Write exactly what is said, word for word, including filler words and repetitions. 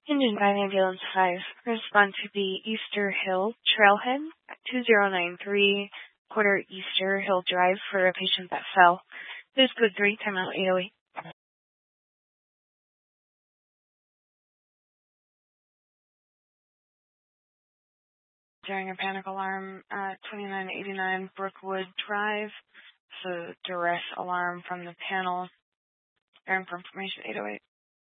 Engine nine Ambulance five, respond to the Easter Hill Trailhead at two zero nine three Quarter Easter Hill Drive for a patient that fell. This code three, timeout eight oh eight. During a panic alarm at twenty-nine eighty-nine Brookwood Drive, so duress alarm from the panel. Bearing for information eight oh eight.